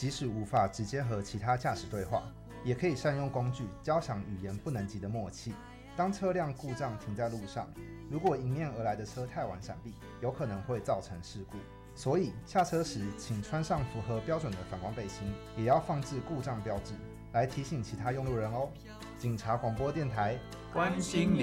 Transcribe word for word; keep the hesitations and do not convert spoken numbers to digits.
即使无法直接和其他驾驶对话，也可以善用工具交响语言不能及的默契。当车辆故障停在路上，如果迎面而来的车太晚闪避，有可能会造成事故。所以下车时请穿上符合标准的反光背心，也要放置故障标志，来提醒其他用路人哦。警察广播电台， 关心